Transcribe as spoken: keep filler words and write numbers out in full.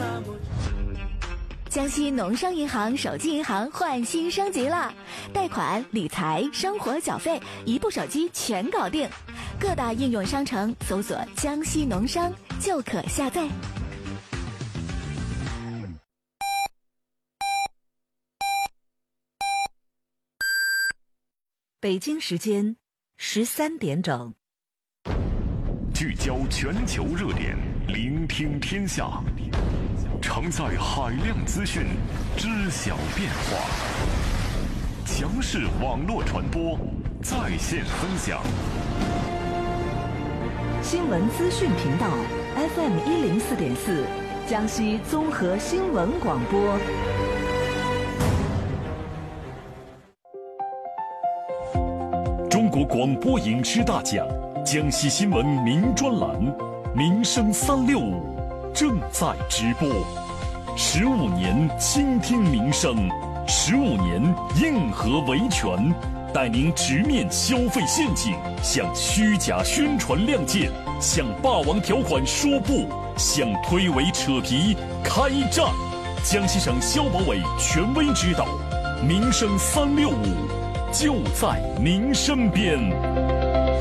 江西农商银行手机银行换新升级了，贷款、理财、生活缴费，一部手机全搞定。各大应用商城搜索“江西农商”就可下载。 北京时间十三点整。 聚焦全球热点，聆听天下，承载海量资讯，知晓变化。强势网络传播，在线分享。 新闻资讯频道 F M 一零四点四，江西综合新闻广播。 中国广播影视大奖江西新闻名专栏《民生三六五》正在直播。十五年倾听民生，十五年硬核维权，带您直面消费陷阱，向虚假宣传亮剑，向霸王条款说不，向推诿扯皮开战。江西省消保委权威指导，民生三六五就在您身边。